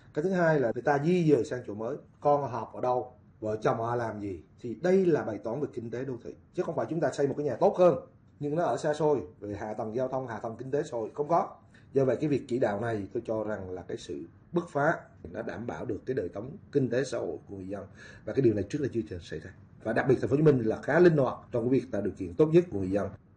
Cái thứ hai là người ta di dời sang chỗ mới, con học ở đâu, vợ chồng họ làm gì, thì đây là bài toán về kinh tế đô thị, chứ không phải chúng ta xây một cái nhà tốt hơn nhưng nó ở xa xôi, về hạ tầng giao thông, hạ tầng kinh tế xã hội không có. Do vậy cái việc chỉ đạo này tôi cho rằng là cái sự bứt phá, nó đảm bảo được cái đời sống kinh tế xã hội của người dân, và cái điều này trước đây chưa từng xảy ra. Và đặc biệt thành phố Hồ Chí Minh là khá linh hoạt trong cái việc tạo điều kiện tốt nhất của người dân.